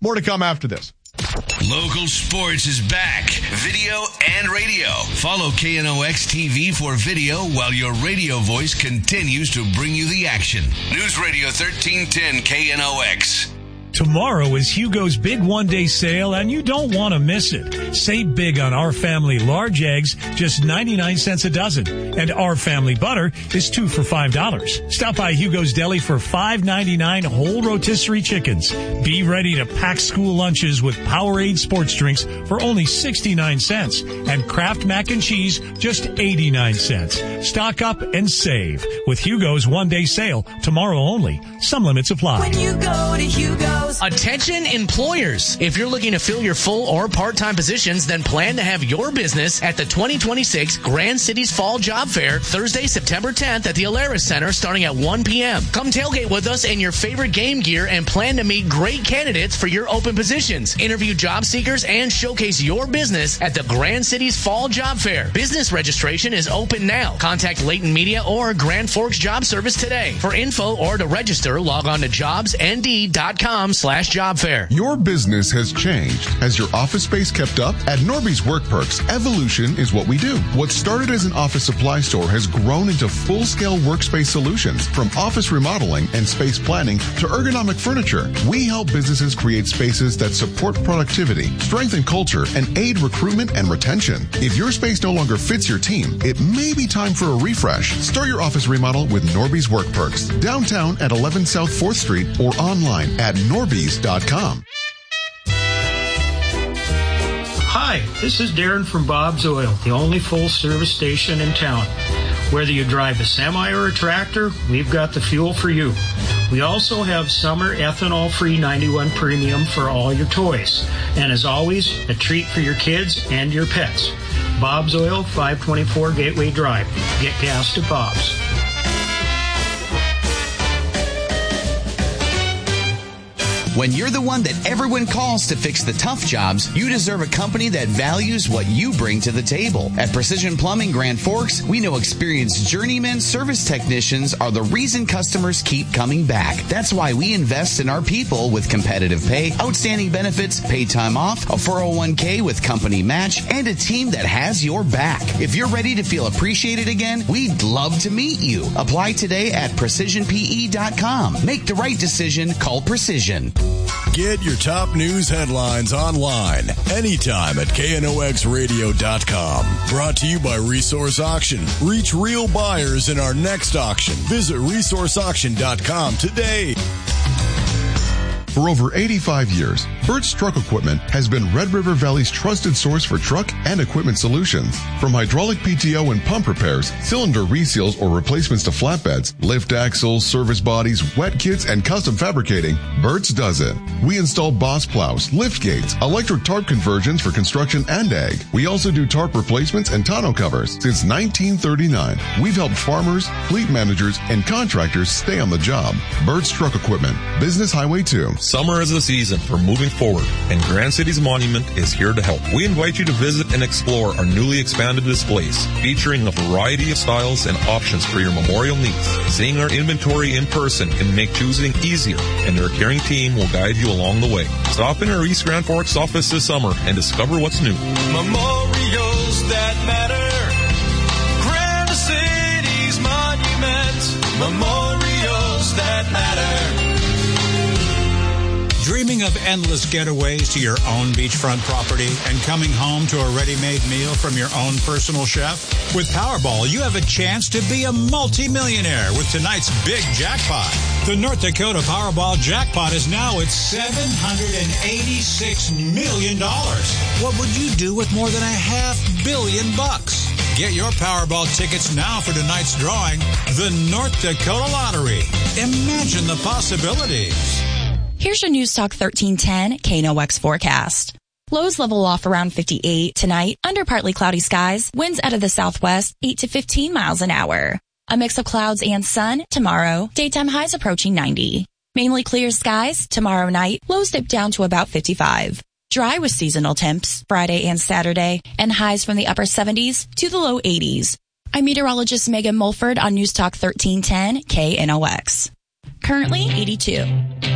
More to come after this. Local sports is back. Video and radio. Follow KNOX TV for video while your radio voice continues to bring you the action. News Radio 1310 KNOX. Tomorrow is Hugo's big one-day sale, and you don't want to miss it. Save big on Our Family large eggs, just 99 cents a dozen. And Our Family butter is 2 for $5. Stop by Hugo's Deli for $5.99 whole rotisserie chickens. Be ready to pack school lunches with Powerade sports drinks for only 69 cents. And Kraft mac and cheese, just 89 cents. Stock up and save with Hugo's one-day sale, tomorrow only. Some limits apply. When you go to Hugo's. Attention employers. If you're looking to fill your full or part-time positions, then plan to have your business at the 2026 Grand Cities Fall Job Fair, Thursday, September 10th at the Alaris Center starting at 1 p.m. Come tailgate with us in your favorite game gear and plan to meet great candidates for your open positions. Interview job seekers and showcase your business at the Grand Cities Fall Job Fair. Business registration is open now. Contact Layton Media or Grand Forks Job Service today. For info or to register, log on to jobsnd.com/job fair. Your business has changed. Has your office space kept up? At Norby's Work Perks, evolution is what we do. What started as an office supply store has grown into full-scale workspace solutions. From office remodeling and space planning to ergonomic furniture, we help businesses create spaces that support productivity, strengthen culture, and aid recruitment and retention. If your space no longer fits your team, it may be time for a refresh. Start your office remodel with Norby's Work Perks. Downtown at 11 South 4th Street or online at norbys.com. Hi, this is Darren from Bob's Oil, the only full-service station in town. Whether you drive a semi or a tractor, we've got the fuel for you. We also have summer ethanol-free 91 Premium for all your toys. And as always, a treat for your kids and your pets. Bob's Oil, 524 Gateway Drive. Get gas to Bob's. When you're the one that everyone calls to fix the tough jobs, you deserve a company that values what you bring to the table. At Precision Plumbing Grand Forks, we know experienced journeyman service technicians are the reason customers keep coming back. That's why we invest in our people with competitive pay, outstanding benefits, paid time off, a 401k with company match, and a team that has your back. If you're ready to feel appreciated again, we'd love to meet you. Apply today at precisionpe.com. Make the right decision. Call Precision. Get your top news headlines online anytime at knoxradio.com. Brought to you by Resource Auction. Reach real buyers in our next auction. Visit resourceauction.com today. For over 85 years, Burt's Truck Equipment has been Red River Valley's trusted source for truck and equipment solutions. From hydraulic PTO and pump repairs, cylinder reseals or replacements to flatbeds, lift axles, service bodies, wet kits, and custom fabricating, Burt's does it. We install boss plows, lift gates, electric tarp conversions for construction and ag. We also do tarp replacements and tonneau covers. Since 1939, we've helped farmers, fleet managers, and contractors stay on the job. Burt's Truck Equipment, Business Highway 2. Summer is the season for moving forward, and Grand Cities Monument is here to help. We invite you to visit and explore our newly expanded displays, featuring a variety of styles and options for your memorial needs. Seeing our inventory in person can make choosing easier, and our caring team will guide you along the way. Stop in our East Grand Forks office this summer and discover what's new. Memorials that matter. Grand Cities Monument. Memorials that matter. Dreaming of endless getaways to your own beachfront property and coming home to a ready-made meal from your own personal chef? With Powerball, you have a chance to be a multi-millionaire with tonight's big jackpot. The North Dakota Powerball jackpot is now at $786 million. What would you do with more than $500 million? Get your Powerball tickets now for tonight's drawing, the North Dakota Lottery. Imagine the possibilities. Here's your News Talk 1310 KNOX forecast. Lows level off around 58 tonight, under partly cloudy skies, winds out of the southwest 8 to 15 miles an hour. A mix of clouds and sun tomorrow, daytime highs approaching 90. Mainly clear skies tomorrow night, lows dip down to about 55. Dry with seasonal temps Friday and Saturday, and highs from the upper 70s to the low 80s. I'm meteorologist Megan Mulford on News Talk 1310 KNOX. Currently 82.